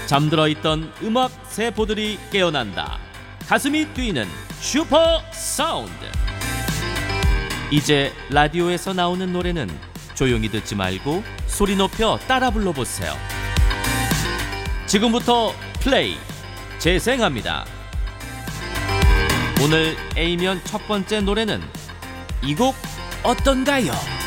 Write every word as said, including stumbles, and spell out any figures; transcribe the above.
잠들어 있던 음악 세포들이 깨어난다. 가슴이 뛰는 슈퍼 사운드. 이제 라디오에서 나오는 노래는 조용히 듣지 말고 소리 높여 따라 불러보세요. 지금부터 플레이 재생합니다. 오늘 A면 첫 번째 노래는 이 곡 어떤가요?